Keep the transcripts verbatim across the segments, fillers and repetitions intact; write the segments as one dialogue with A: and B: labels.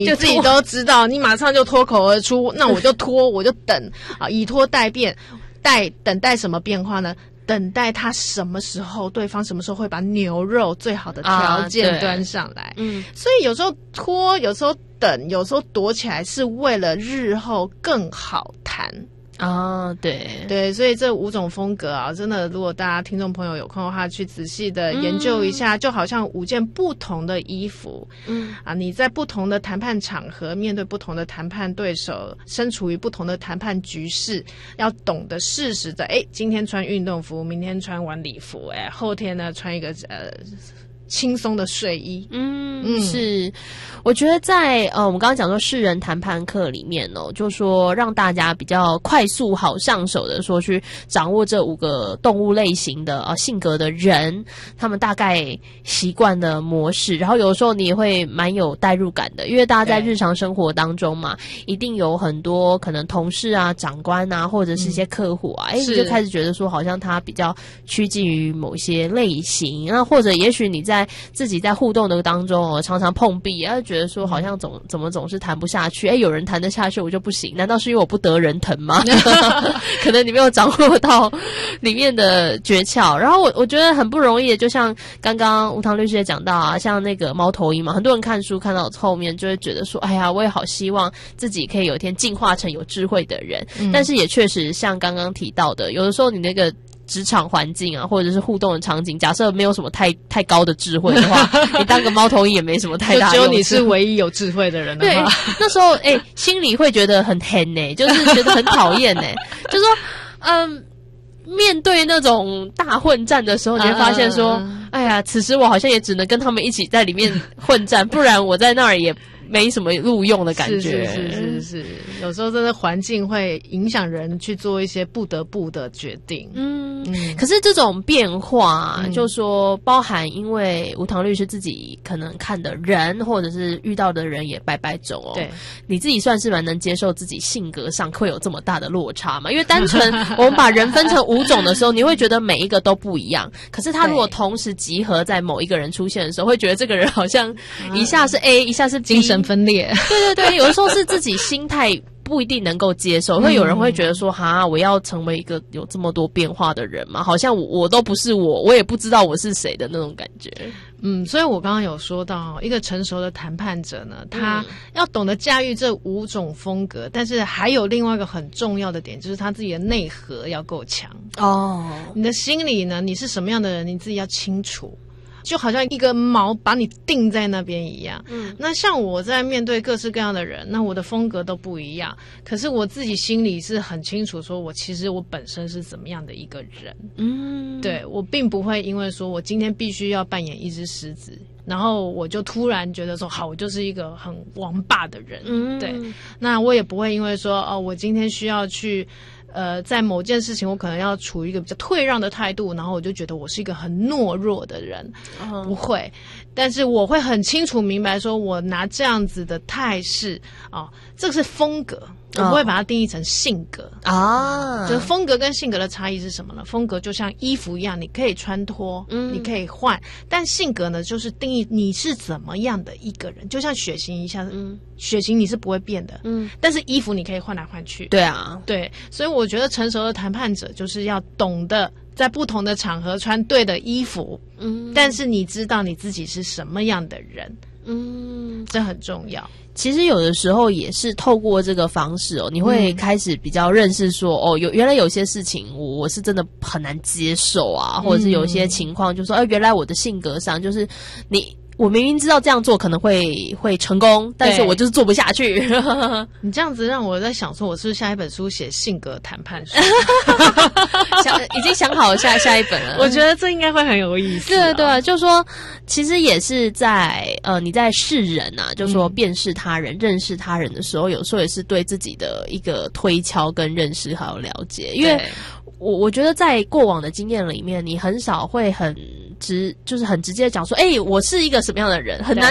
A: 你自己都知道，你马上就脱口而出，那我就拖，我就等啊，以拖待变，待等待什么变化呢？等待他什么时候，对方什么时候会把牛肉最好的条件端上来。啊、嗯，所以有时候拖，有时候等，有时候躲起来，是为了日后更好谈。
B: 啊，对
A: 对，所以这五种风格啊，真的，如果大家听众朋友有空的话，去仔细的研究一下，嗯、就好像五件不同的衣服，嗯啊，你在不同的谈判场合，面对不同的谈判对手，身处于不同的谈判局势，要懂得适时的，哎，今天穿运动服，明天穿晚礼服，哎，后天呢穿一个呃。轻松的睡衣。
B: 嗯，嗯是，我觉得在呃，我们刚刚讲说世人谈判课里面哦，就说让大家比较快速好上手的说去掌握这五个动物类型的呃性格的人，他们大概习惯的模式，然后有的时候你也会蛮有代入感的，因为大家在日常生活当中嘛，一定有很多可能同事啊、长官啊，或者是一些客户啊，哎、嗯，你就开始觉得说好像他比较趋近于某些类型，那或者也许你在自己在互动的当中哦，常常碰壁，然后觉得说好像总怎么总是谈不下去，哎，有人谈得下去我就不行，难道是因为我不得人疼吗？可能你没有掌握到里面的诀窍。然后我我觉得很不容易的，就像刚刚吴唐律师也讲到啊，像那个猫头鹰嘛，很多人看书看到后面就会觉得说，哎呀，我也好希望自己可以有一天进化成有智慧的人，嗯、但是也确实像刚刚提到的，有的时候你那个职场环境啊，或者是互动的场景，假设没有什么太太高的智慧的话，你当个猫头鹰也没什么太大的用。
A: 就只有你是唯一有智慧的人的话，
B: 对，那时候哎、欸，心里会觉得很恨呢、欸，就是觉得很讨厌呢，就说嗯。面对那种大混战的时候，你会发现说，啊、哎呀，此时我好像也只能跟他们一起在里面混战，不然我在那儿也没什么录用的感觉。
A: 是是是是是，有时候真的环境会影响人去做一些不得不的决定。嗯
B: 嗯，可是这种变化，嗯、就说包含因为吴唐律师自己可能看的人，或者是遇到的人也百百种哦。
A: 对，
B: 你自己算是蛮能接受自己性格上会有这么大的落差嘛？因为单纯我们把人分成五种的时候，你会觉得每一个都不一样。可是他如果同时集合在某一个人出现的时候，会觉得这个人好像一下是 A，、嗯、一下是 B，
A: 精神分裂。
B: 对对对，有的时候是自己心态不一定能够接受，会有人会觉得说，哈，我要成为一个有这么多变化的人嘛？好像我我都不是我，我也不知道我是谁的那种感觉。
A: 嗯，所以我刚刚有说到，一个成熟的谈判者呢，他要懂得驾驭这五种风格，但是还有另外一个很重要的点，就是他自己的内核要够强哦。你的心里呢，你是什么样的人，你自己要清楚。就好像一个锚把你定在那边一样。嗯，那像我在面对各式各样的人，那我的风格都不一样，可是我自己心里是很清楚，说我其实我本身是怎么样的一个人。嗯，对，我并不会因为说我今天必须要扮演一只狮子，然后我就突然觉得说好，我就是一个很王霸的人。嗯，对，那我也不会因为说哦，我今天需要去呃，在某件事情我可能要处于一个比较退让的态度，然后我就觉得我是一个很懦弱的人。Uh-huh. 不会，但是我会很清楚明白说我拿这样子的态势啊、哦，这个是风格，我不会把它定义成性格啊。Oh. 就是风格跟性格的差异是什么呢？风格就像衣服一样，你可以穿脱，嗯，你可以换，但性格呢，就是定义你是怎么样的一个人，就像血型一下，嗯，血型你是不会变的，嗯，但是衣服你可以换来换去。
B: 对啊，
A: 对，所以我觉得成熟的谈判者就是要懂得在不同的场合穿对的衣服，嗯，但是你知道你自己是什么样的人，嗯，这很重要。
B: 其实有的时候也是透过这个方式哦，你会开始比较认识说、嗯、哦，有原来有些事情我我是真的很难接受啊，或者是有些情况就说，哎、呃，原来我的性格上就是你。我明明知道这样做可能会会成功，但是我就是做不下去。
A: 你这样子让我在想说，我是不是下一本书写性格谈判书？
B: 想已经想好下下一本了。
A: 我觉得这应该会很有意思。
B: 对啊对啊，就是说，其实也是在呃你在识人啊，就是说辨识他人、嗯、认识他人的时候，有时候也是对自己的一个推敲跟认识还有了解，因为。我我觉得在过往的经验里面，你很少会很直，就是很直接讲说，哎、欸，我是一个什么样的人，很难打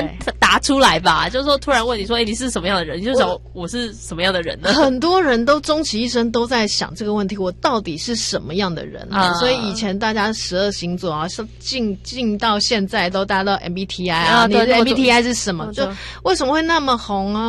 B: 答出来吧，就是说突然问你说，哎、欸，你是什么样的人？你就说我是什么样的人呢？
A: 很多人都终其一生都在想这个问题，我到底是什么样的人啊？啊所以以前大家十二星座啊，进进到现在都大家都 M B T I 啊，啊你的 M B T I 是什么？就为什么会那么红啊？